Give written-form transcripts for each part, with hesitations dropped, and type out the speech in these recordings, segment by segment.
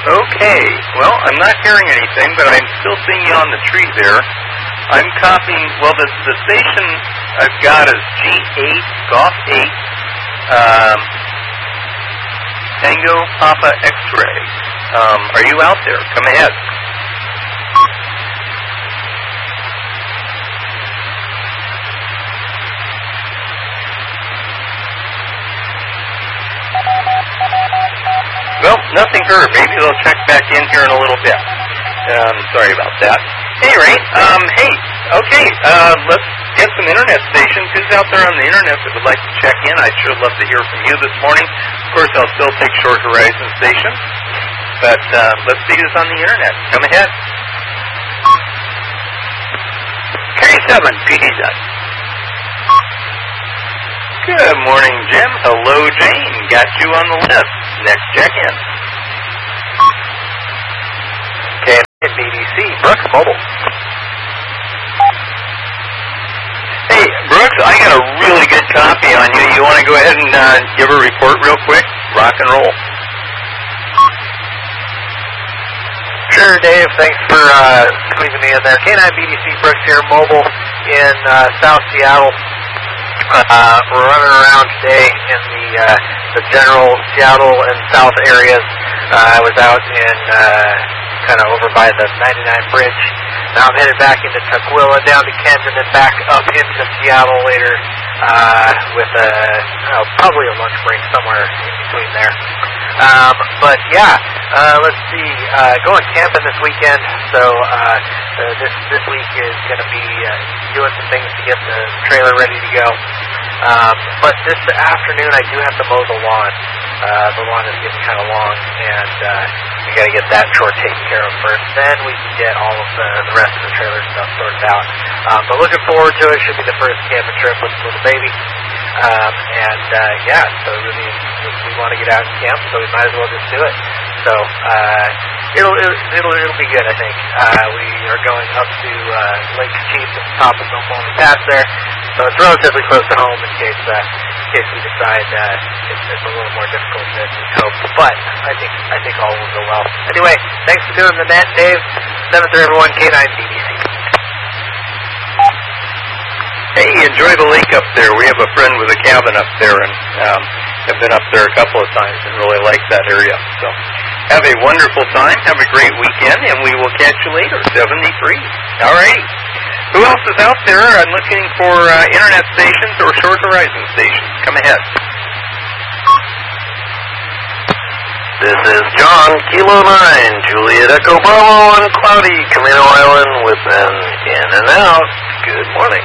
Okay. Well, I'm not hearing anything, but I'm still seeing you on the tree there. I'm copying. Well, the station I've got is G8 Golf 8 Tango Papa X-Ray. Are you out there? Come ahead. Well, nothing heard. Maybe they'll check back in here in a little bit. Sorry about that. At any rate, okay, let's get some internet stations. Who's out there on the internet that would like to check in? I'd sure love to hear from you this morning. Of course, I'll still take Short Horizon stations, but let's see who's on the internet. Come ahead. K7, PDZ. Good morning, Jim. Hello, Jane. Got you on the list. Next check-in. KBDC, Brooks Mobile. Hey, Brooks, I got a really good copy on you. You want to go ahead and give a report real quick? Rock and roll. Sure, Dave. Thanks for squeezing me in there. K9BDC, Brooks here, mobile in South Seattle. We're running around today in the general Seattle and South areas. I was out in kind of over by the 99 bridge. Now I'm headed back into Tukwila, down to Kent, and then back up into Seattle later with probably a lunch break somewhere in between there. But yeah, let's see. Going camping this weekend, so this week is going to be doing some things to get the trailer ready to go. But this afternoon I do have to mow the lawn. The lawn is getting kind of long, and we got to get that chore taken care of first. Then we can get all of the rest of the trailer stuff sorted out. But looking forward to it. Should be the first camping trip with the little baby. Yeah, so really we want to get out and camp, so we might as well just do it. So it'll be good, I think. We are going up to Lake Chief at the top of Snoqualmie Pass there, so it's relatively close to home in case we decide it's a little more difficult than we hoped. But I think all will go well. Anyway, thanks for doing the net, Dave. 731 K9BDC. Hey, enjoy the lake up there. We have a friend with a cabin up there, and have been up there a couple of times and really like that area. So have a wonderful time. Have a great weekend, and we will catch you later. 73. All righty. Who else is out there? I'm looking for internet stations or Short Horizon stations. Come ahead. This is John, Kilo 9, Juliet Echo Bravo on cloudy Camino Island with an in and out. Good morning.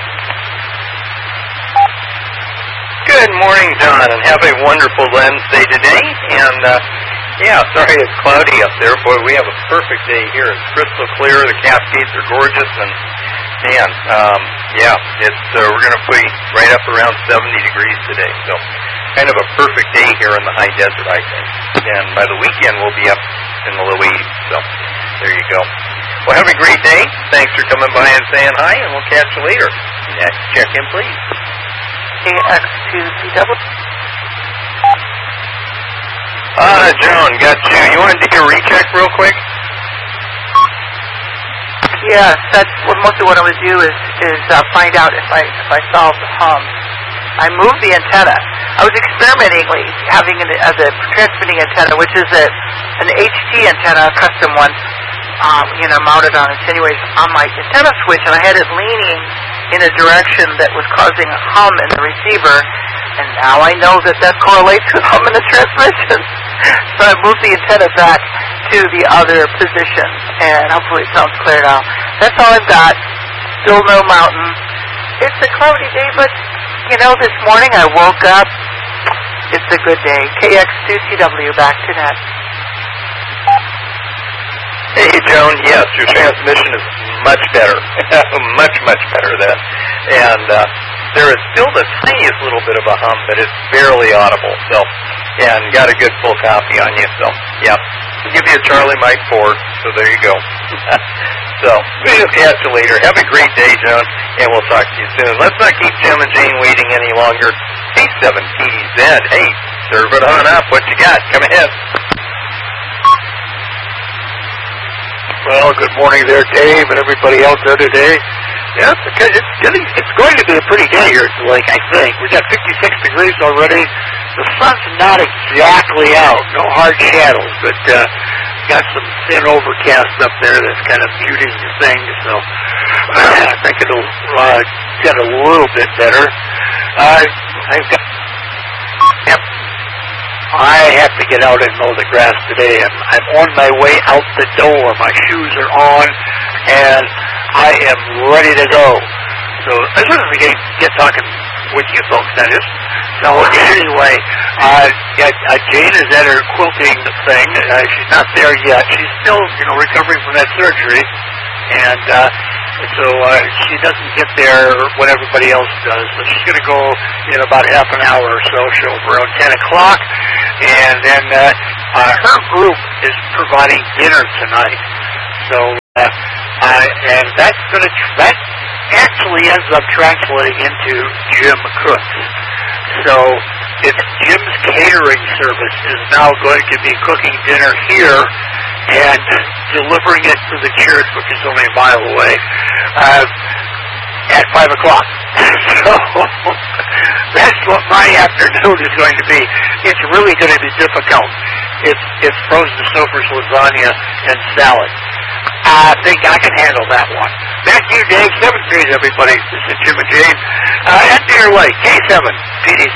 Good morning, John, and have a wonderful Wednesday today. And, sorry it's cloudy up there. Boy, we have a perfect day here. It's crystal clear. The Cascades are gorgeous. And, we're going to be right up around 70 degrees today. So, kind of a perfect day here in the high desert, I think. And by the weekend, we'll be up in the low 80s. So, there you go. Well, have a great day. Thanks for coming by and saying hi, and we'll catch you later. Next check-in, please. KX2CW. Joan, got you. You wanted to do a recheck real quick? Yes, that's mostly what I would do is find out if I solve the hum. I moved the antenna. I was experimenting having it as a transmitting antenna, which is an HT antenna, a custom one, mounted on attenuators on my antenna switch, and I had it leaning in a direction that was causing a hum in the receiver, and now I know that correlates with hum in the transmission. So I moved the antenna back to the other position, and hopefully it sounds clear now. That's all I've got. Still no mountain. It's a cloudy day, but, this morning I woke up. It's a good day. KX2CW, back to net. Hey, Joan, yes, your transmission is much better. much better then. And there is still the tiniest little bit of a hum, but it's barely audible. So, and got a good full copy on you. So, yeah. We'll give you a Charlie Mike 4. So there you go. So, we'll catch you later. Have a great day, Joan, and we'll talk to you soon. Let's not keep Jim and Jane waiting any longer. K7PZ. Hey, serve it on up. What you got? Come ahead. Well, good morning there, Dave, and everybody out there today. Yeah, it's going to be a pretty day here at the lake, I think. We got 56 degrees already. The sun's not exactly out, no hard shadows, but got some thin overcast up there that's kind of muting the thing, so I think it'll get a little bit better. I have to get out and mow the grass today. I'm on my way out the door. My shoes are on, and I am ready to go. So as soon as we get talking with you folks, that is. So anyway, Jane is at her quilting thing. She's not there yet. She's still, recovering from that surgery, and so she doesn't get there when everybody else does. So she's going to go in about half an hour or so. She'll be around 10 o'clock, and then her group is providing dinner tonight. So and that actually ends up translating into Jim Cooks. So it's Jim's catering service is now going to be cooking dinner here and delivering it to the church, which is only a mile away, at 5 o'clock. So that's what my afternoon is going to be. It's really going to be difficult. It's frozen Stouffer's lasagna and salad. I think I can handle that one. Back to you, Dave. 7-3, everybody. This is Jim and Jane. At Deer Lake, K7, PDZ.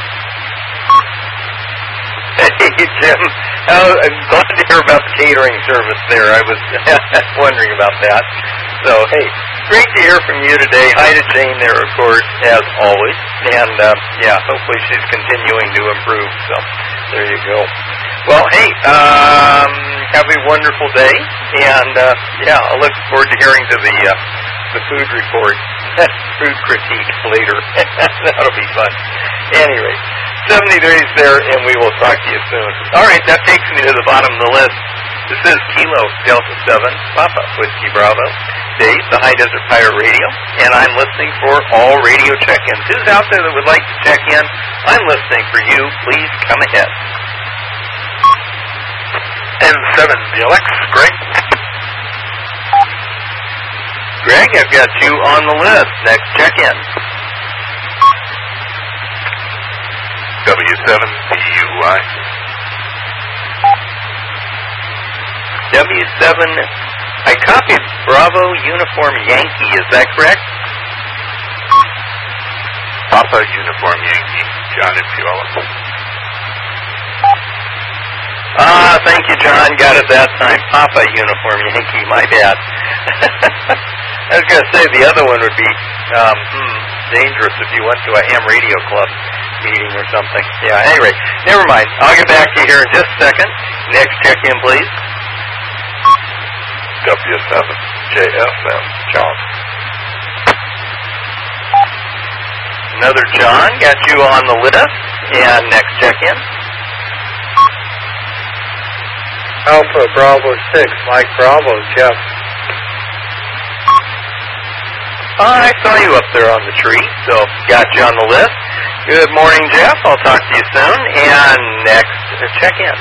Hey, Jim. I'm glad to hear about the catering service there. I was wondering about that. So, hey, great to hear from you today. Hi to Jane there, of course, as always. And, hopefully she's continuing to improve. So, there you go. Well, hey, have a wonderful day. And, I'll look forward to hearing to the food report, food critique later. That'll be fun. Anyway, 70 days there, and we will talk to you soon. All right, that takes me to the bottom of the list. This is Kilo Delta 7, Papa Whiskey Bravo, Dave, the High Desert Pirate Radio, and I'm listening for all radio check-ins. Who's out there that would like to check in? I'm listening for you. Please come ahead. N7, VLX, Greg. Greg, I've got you on the list. Next check-in. W7, PUI. W7, I copied Bravo Uniform Yankee. Is that correct? Papa Uniform Yankee, John and Puyallup. Thank you, John. Got it that time. Papa Uniform Yankee, my bad. I was going to say the other one would be dangerous if you went to a ham radio club meeting or something. Yeah, anyway, never mind. I'll get back to you here in just a second. Next check-in, please. W7, JFM, John. Another John. Got you on the list. And next check-in. Alpha Bravo 6, Mike Bravo, Jeff. I saw you up there on the tree, so got you on the list. Good morning, Jeff. I'll talk to you soon. And next, check-in.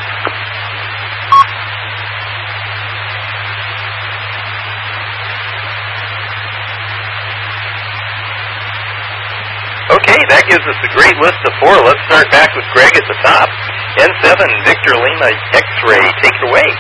Okay, that gives us a great list of 4. Let's start back with Greg at the top. N7, Victor Lima, X-Ray. Take it away.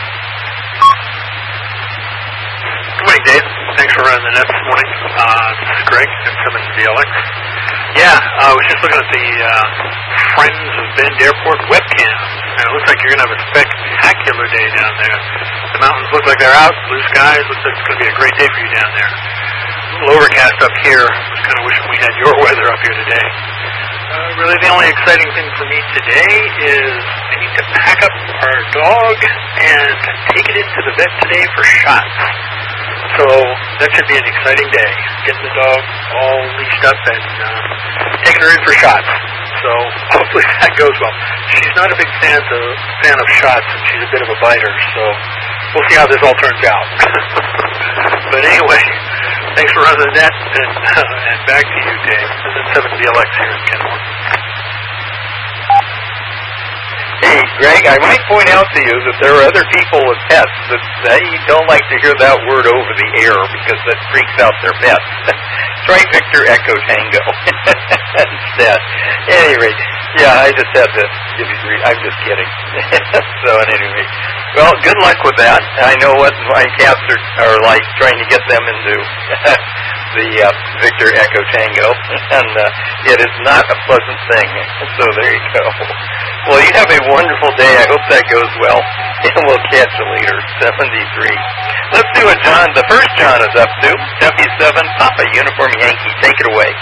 Good morning, Dave. Thanks for running the net this morning. This is Greg, N7 VLX. Yeah, I was just looking at the Friends of Bend Airport webcam, and it looks like you're going to have a spectacular day down there. The mountains look like they're out, blue skies. Looks like it's going to be a great day for you down there. A little overcast up here. I was kind of wishing we had your weather up here today. Really, the only exciting thing for me today is I need to pack up our dog and take it into the vet today for shots. So that should be an exciting day, getting the dog all leashed up and taking her in for shots. So hopefully that goes well. She's not a big fan of shots, and she's a bit of a biter, so we'll see how this all turns out. But anyway, thanks for running the net, and back to you, Dave. This is 7VLX here in Kenmore. Hey, Greg, I might point out to you that there are other people with pets that they don't like to hear that word over the air because that freaks out their pets. Try Victor Echo Tango instead. At any rate, yeah, I just had to give you I'm just kidding. So at any rate, well, good luck with that. I know what my cats are like trying to get them into the Victor Echo Tango, and it is not a pleasant thing. So there you go. Well, you have a wonderful day. I hope that goes well, and we'll catch you later. 73. Let's see what the first John is up to. W7 Papa Uniform Yankee. Take it away.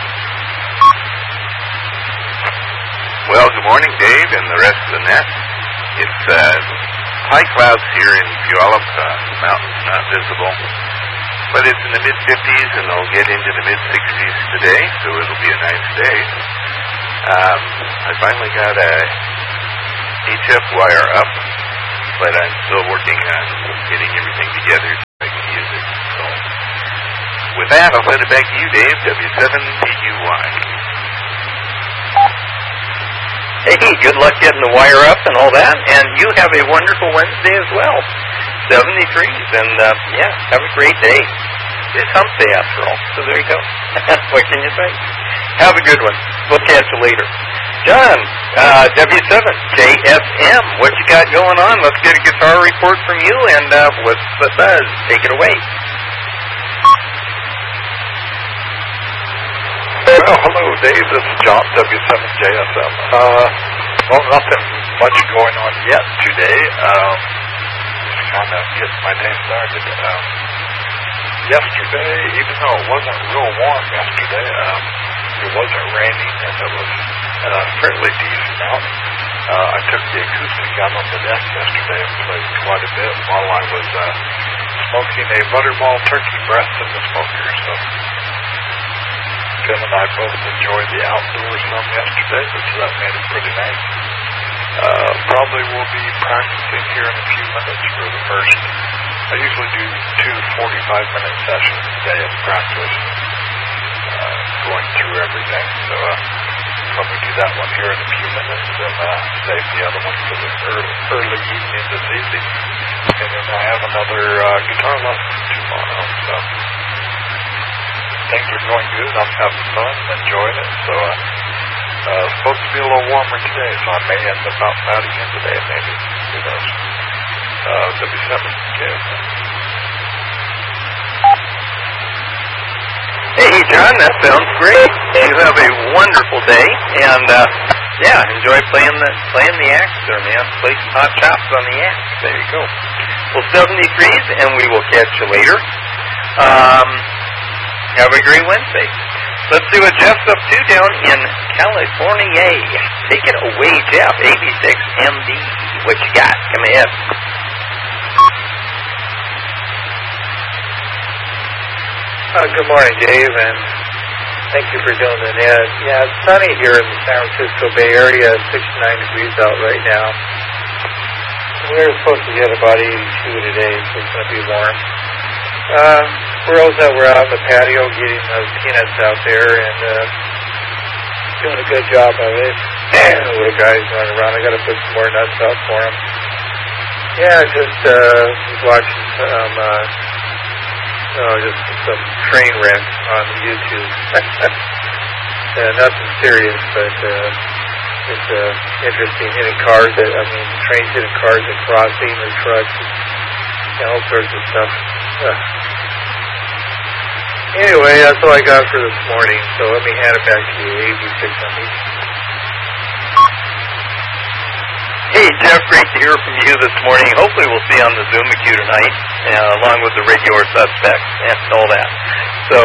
Well, good morning, Dave, and the rest of the net. It's high clouds here in Puyallup. The mountain's not visible. But it's in the mid-50s, and it'll get into the mid-60s today, so it'll be a nice day. I finally got a HF wire up, but I'm still working on getting everything together so I can use it. So with that, I'll send it back to you, Dave, W7PUY. Hey, good luck getting the wire up and all that, and you have a wonderful Wednesday as well. 73s, and yeah, have a great day. It's hump day after all, so there you go. What can you say? Have a good one. We'll catch you later. John, W7, JSM, what you got going on? Let's get a guitar report from you, and what's the buzz? Take it away. Well, hello, Dave. This is John, W7JSM. Well, nothing much going on yet today. Just kind of getting my day started. Yesterday, even though it wasn't real warm yesterday, it wasn't raining, and it was fairly decent out. I took the acoustic out on the deck yesterday and played quite a bit while I was smoking a butterball turkey breast in the smoker. So Tim and I both enjoyed the outdoors some yesterday, which that made it pretty nice. Probably will be practicing here in a few minutes for the first. I usually do 2 45-minute sessions a day of practice, going through everything. So probably do that one here in a few minutes and save the other one for the early evening this evening. And then I have another guitar lesson tomorrow. So things are going good. I'm having fun, enjoying it. So it's supposed to be a little warmer today, so I may end up out out again today, maybe. Who knows? W7, okay. Hey, John, that sounds great. You have a wonderful day, and yeah, enjoy playing the axe there, man. Play some hot chops on the axe. There you go. Well, 73s, and we will catch you later. Have a great Wednesday. Let's see what Jeff's up to down in California. Take it away, Jeff. 86MD. What you got? Come ahead. Good morning, Dave, and thank you for doing the net. Yeah, it's sunny here in the San Francisco Bay Area. It's 69 degrees out right now. We're supposed to get about 82 today, so it's going to be warm. Girls that were out in the patio getting peanuts out there and doing a good job of it. The little guys running around. I got to put some more nuts out for them. Yeah, just was watching some train wrecks on YouTube. Nothing serious, but it's interesting hitting cars. Trains hitting cars at crossing or trucks, and all sorts of stuff. Anyway, that's all I got for this morning, so let me hand it back to you, 86 on me. Hey, Jeff, great to hear from you this morning. Hopefully we'll see you on the Zoom with you tonight, along with the regular suspects and all that. So,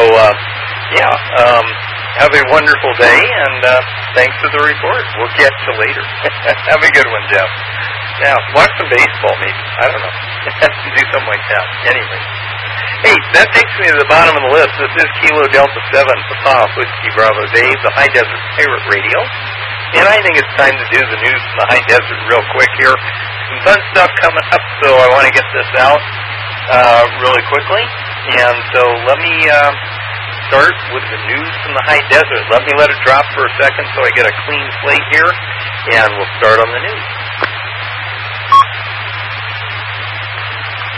have a wonderful day, and thanks for the report. We'll catch you later. Have a good one, Jeff. Now, watch some baseball, maybe. I don't know. Do something like that. Anyway. Hey, that takes me to the bottom of the list. This is Kilo Delta 7, Papa Whiskey Bravo Dave, the High Desert Pirate Radio. And I think it's time to do the news from the High Desert real quick here. Some fun stuff coming up, so I want to get this out really quickly. And so let me start with the news from the High Desert. Let me let it drop for a second so I get a clean slate here, and we'll start on the news.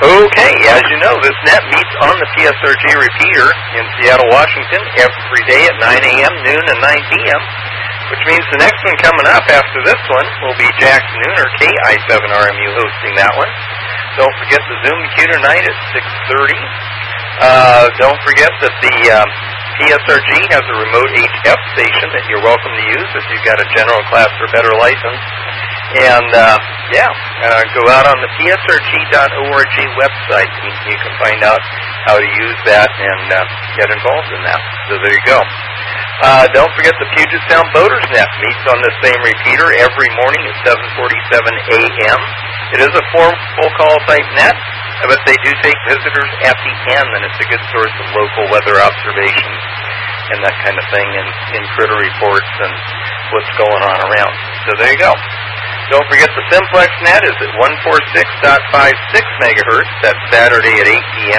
Okay, as you know, this net meets on the PSRG repeater in Seattle, Washington, every day at 9 a.m., noon, and 9 p.m., which means the next one coming up after this one will be Jackson Nooner, KI7RMU hosting that one. Don't forget the Zoom computer night at 6:30. Don't forget that the PSRG has a remote HF station that you're welcome to use if you've got a general class or better license. And, go out on the PSRG.org website. You can find out how to use that and get involved in that. So there you go. Don't forget the Puget Sound Boaters Net meets on the same repeater every morning at 7:47 a.m. It is a full call type net, but they do take visitors at the end, and it's a good source of local weather observations and that kind of thing, and critter reports and what's going on around. So there you go. Don't forget the Simplex Net is at 146.56 megahertz. That's Saturday at 8 p.m.